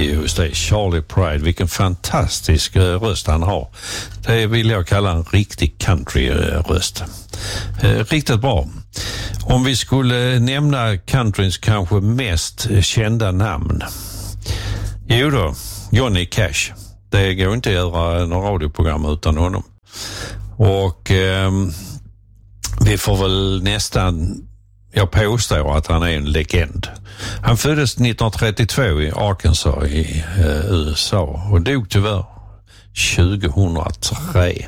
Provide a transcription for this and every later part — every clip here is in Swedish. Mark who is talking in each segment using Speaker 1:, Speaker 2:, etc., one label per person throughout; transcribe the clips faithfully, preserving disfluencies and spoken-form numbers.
Speaker 1: Just det, Charlie Pride. Vilken fantastisk uh, röst han har. Det vill jag kalla en riktig country-röst. Uh, riktigt bra. Om vi skulle nämna countryns kanske mest kända namn. Jo då, Johnny Cash. Det går inte att göra några radioprogram utan honom. Och eh, vi får väl nästan, jag påstår att han är en legend. Han föddes nittonhundratrettiotvå i Arkansas i eh, U S A och dog tyvärr tjugohundratre.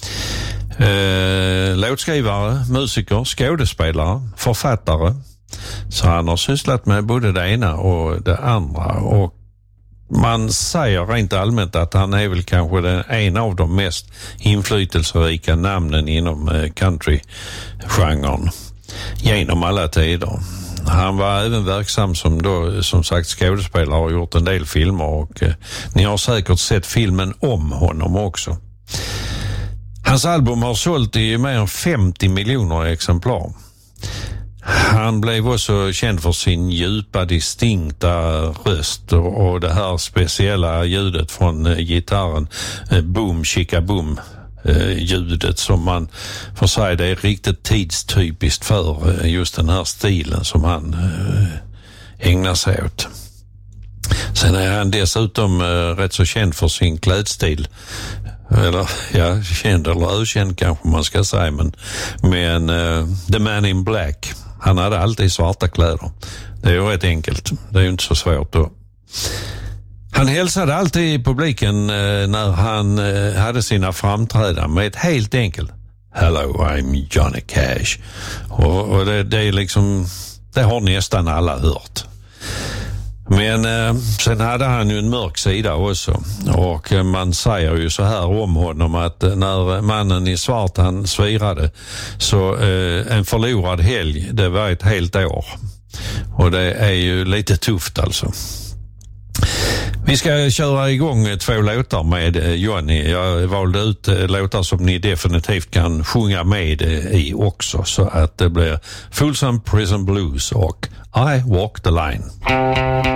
Speaker 1: Eh, låtskrivare, musiker, skådespelare, författare. Så han har sysslat med både det ena och det andra, och man säger rent allmänt att han är väl kanske den, en av de mest inflytelserika namnen inom eh, country-genren genom alla tider. Han var även verksam som då, som sagt, skådespelare och gjort en del filmer, och eh, ni har säkert sett filmen om honom också. Hans album har sålt i mer än femtio miljoner exemplar. Han blev också känd för sin djupa, distinkta röst och, och det här speciella ljudet från eh, gitarren, eh, boom, chicka boom. Ljudet som man får säga, det är riktigt tidstypiskt för just den här stilen som han äh, ägnar sig åt. Sen är han dessutom äh, rätt så känd för sin klädstil. Eller ja, känd eller ökänd kanske man ska säga, men, men äh, The Man in Black, han hade alltid svarta kläder. Det är ju rätt enkelt, det är ju inte så svårt då. Han hälsade alltid publiken eh, när han eh, hade sina framträdanden med ett helt enkelt "Hello, I'm Johnny Cash". Och, och det, det är liksom, det har nästan alla hört. Men eh, sen hade han ju en mörk sida också, och eh, man säger ju så här om honom att eh, när mannen i svart han svirade, så eh, en förlorad helg, det var ett helt år. Och det är ju lite tufft alltså. Vi ska köra igång två låtar med Johnny. Jag valde ut låtar som ni definitivt kan sjunga med i också, så att det blir Folsom Prison Blues och I Walk the Line.